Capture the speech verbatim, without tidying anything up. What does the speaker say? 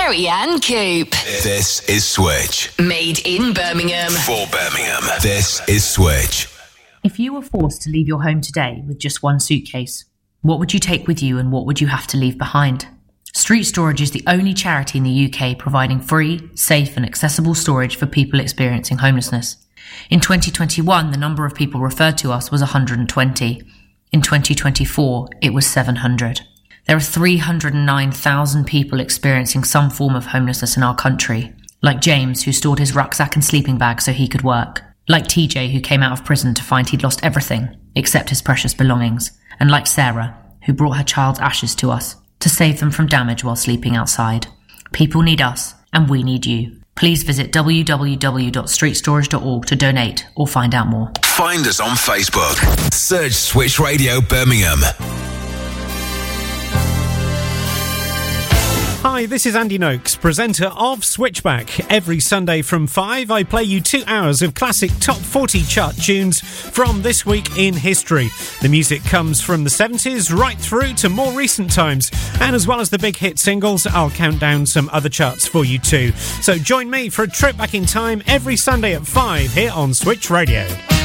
Terry and Coop. This is Switch. Made in Birmingham. For Birmingham. This is Switch. If you were forced to leave your home today with just one suitcase, what would you take with you and what would you have to leave behind? Street Storage is the only charity in the U K providing free, safe and accessible storage for people experiencing homelessness. In twenty twenty-one, the number of people referred to us was one hundred twenty. In twenty twenty-four, it was seven hundred. There are three hundred nine thousand people experiencing some form of homelessness in our country, like James, who stored his rucksack and sleeping bag so he could work, like T J, who came out of prison to find he'd lost everything except his precious belongings, and like Sarah, who brought her child's ashes to us to save them from damage while sleeping outside. People need us, and we need you. Please visit w w w dot street storage dot org to donate or find out more. Find us on Facebook. Search Switch Radio Birmingham. Hi, this is Andy Noakes, presenter of Switchback. Every Sunday from five, I play you two hours of classic top forty chart tunes from this week in history. The music comes from the seventies right through to more recent times. And as well as the big hit singles, I'll count down some other charts for you too. So join me for a trip back in time every Sunday at five here on Switch Radio.